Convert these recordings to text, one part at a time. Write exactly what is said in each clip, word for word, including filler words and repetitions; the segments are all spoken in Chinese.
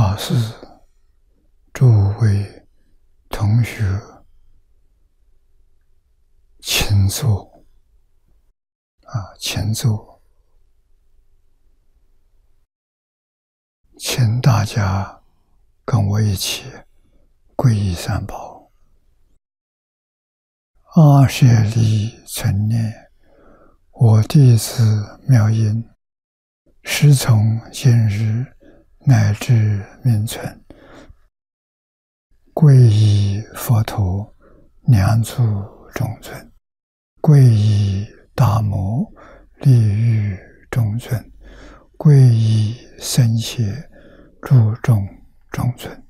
法师、诸位同学，请坐啊，请坐，请大家跟我一起皈依三宝。阿舍利存念，我弟子妙音，时从今日乃至命存，皈依佛陀，两足中尊；皈依大摩，利欲中尊；皈依僧伽，注重中尊。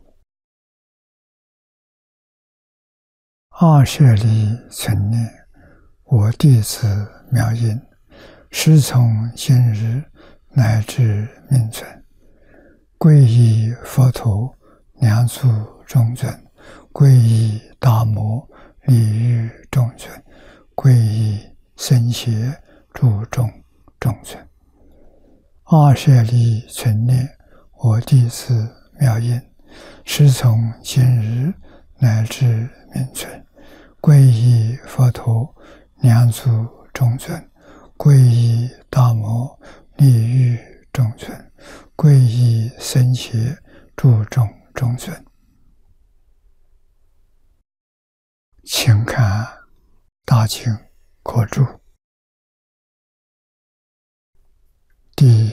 阿舍利存念，我弟子妙音，时从今日乃至命存，皈依佛陀，两足中尊；皈依大摩，利欲中尊；皈依僧伽，注重中尊。阿舍利存念，我弟子妙音，时从今日乃至命存，皈依佛陀，两足中尊；皈依大摩，利欲中尊；皈依僧伽，注重中尊。请看大经课注第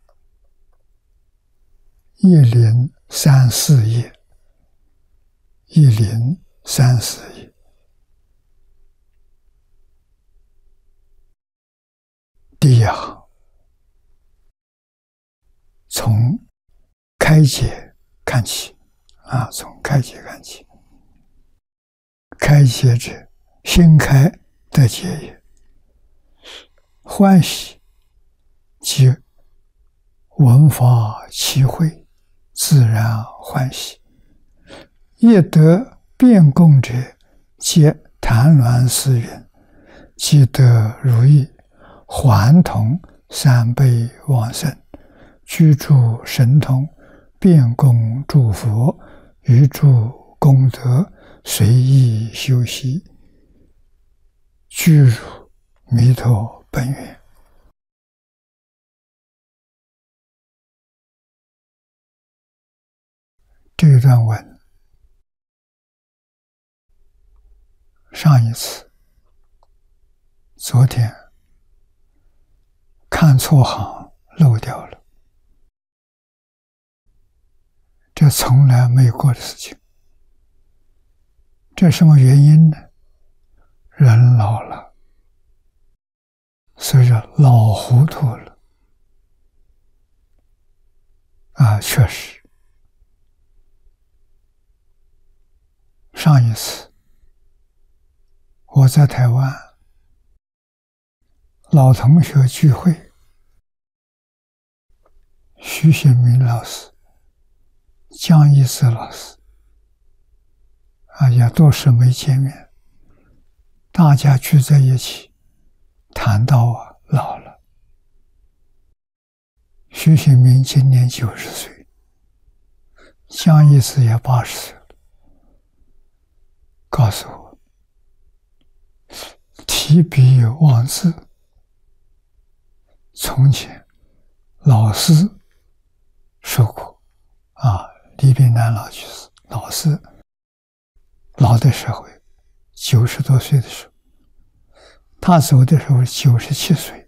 一零三四页，一零三四页。第一行，从开解看起啊，从开解看起。开解者，心开得解也。欢喜，即闻法起慧，自然欢喜。业得变供者，皆谈鸾思云，即得如意，还同三倍往生，居住神通，变供诸佛，于诸功德，随意修习，具入弥陀本愿。这一段文，上一次昨天看错行漏掉了，这从来没有过的事情。这什么原因呢？人老了，所以说老糊涂了啊！确实，上一次我在台湾老同学聚会，徐显明老师、江一之老师啊，也多时没见面，大家聚在一起谈到啊老了。徐显明今年九十岁，江一之也八十岁了，告诉我提笔忘字，从前老师说过啊，李炳南老居士老师老的时候，九十多岁的时候，他走的时候九十七岁，